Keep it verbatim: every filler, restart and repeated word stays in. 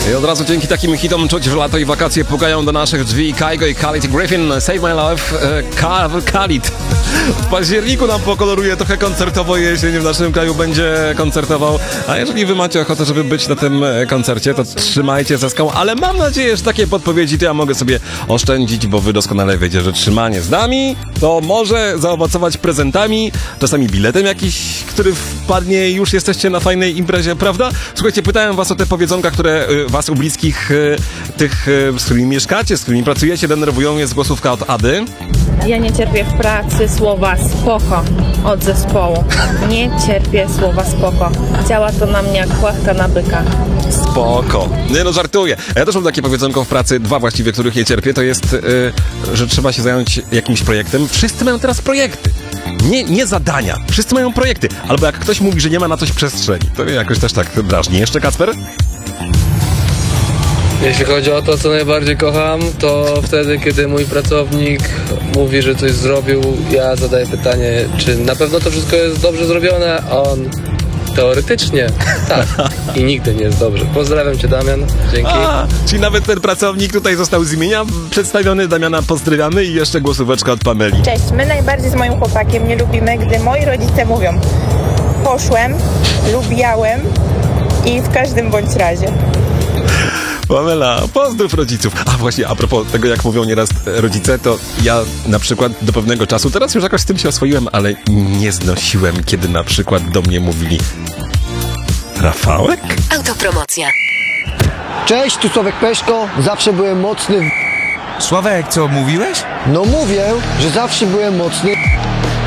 I od razu dzięki takim hitom czuć, że lato i wakacje pukają do naszych drzwi. Kygo i Khalid Griffin, Save My Love, e, Khalid. W październiku nam pokoloruje trochę koncertowo jesień, w naszym kraju będzie koncertował. A jeżeli wy macie ochotę, żeby być na tym koncercie, to trzymajcie ze skał. Ale mam nadzieję, że takie podpowiedzi to ja mogę sobie oszczędzić, bo wy doskonale wiecie, że trzymanie z nami to może zaowocować prezentami, czasami biletem jakiś, który wpadnie i już jesteście na fajnej imprezie, prawda? Słuchajcie, pytałem was o te powiedzonka, które y, was u bliskich, y, tych, y, z którymi mieszkacie, z którymi pracujecie, denerwują. Jest głosówka od Ady. Ja nie cierpię w pracy słowa spoko od zespołu. Nie cierpię słowa spoko. Działa to na mnie jak płachta na byka. Spoko. Nie no, żartuję. A ja też mam takie powiedzonko w pracy, dwa właściwie, których nie cierpię, to jest, y, że trzeba się zająć jakimś projektem. Wszyscy mają teraz projekty. Nie, nie zadania. Wszyscy mają projekty. Albo jak ktoś mówi, że nie ma na coś przestrzeni. To mnie jakoś też tak drażni. Jeszcze Kacper? Jeśli chodzi o to, co najbardziej kocham, to wtedy, kiedy mój pracownik mówi, że coś zrobił, ja zadaję pytanie, czy na pewno to wszystko jest dobrze zrobione, a on teoretycznie tak i nigdy nie jest dobrze. Pozdrawiam cię, Damian, dzięki. A, czyli nawet ten pracownik tutaj został z imienia przedstawiony. Damiana pozdrawiamy i jeszcze głosóweczka od Pameli. Cześć, my najbardziej z moim chłopakiem nie lubimy, gdy moi rodzice mówią poszłem, lubiałem i w każdym bądź razie. Pamela, pozdrów rodziców. A właśnie, a propos tego, jak mówią nieraz rodzice, to ja na przykład do pewnego czasu, teraz już jakoś z tym się oswoiłem, ale nie znosiłem, kiedy na przykład do mnie mówili Rafałek? Autopromocja. Cześć, tu Sławek Peszko, zawsze byłem mocny w... Sławek, co mówiłeś? No mówię, że zawsze byłem mocny